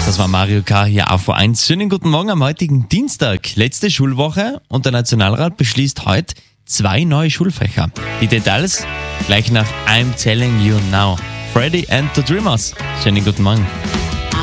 Das war Mario K. hier AV1. Schönen guten Morgen am heutigen Dienstag. Letzte Schulwoche und der Nationalrat beschließt heute 2 neue Schulfächer. Die Details gleich nach I'm Telling You Now. Freddy and the Dreamers. Schönen guten Morgen.